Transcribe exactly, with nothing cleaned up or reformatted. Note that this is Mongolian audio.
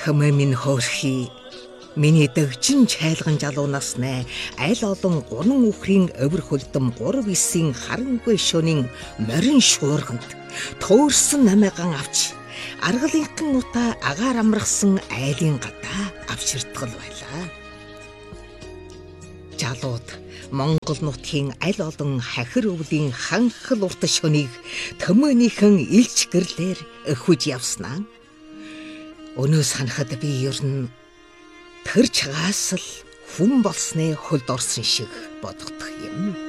Хэмээ минь хөөрхий. Миний дэгжин чайлган жалуунаас нэ аль олон гурван үхрийн өвөр хөлдөм гурав эсийн харангүй шөнийн морин шуурганд төөрсөн намайган авч аргалынхан утаа агаар амрахсан айлын гадаа авчирдгал байлаа. Жалууд Монгол нутгийн аль олон хахир өвлийн ханхал урт шөнийг төмөөнийхэн илч гэрлэр өхөж явснаа. Өнөө санахад би ер нь тэр чагаас л хүн болсны хөлд орсон шиг бодогдох юм.